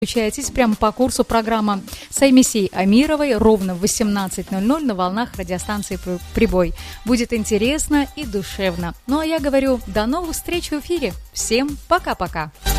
Включайтесь прямо по курсу программа с Аймисей Амировой ровно в 18:00 на волнах радиостанции «Прибой». Будет интересно и душевно. Ну а я говорю, до новых встреч в эфире. Всем пока-пока.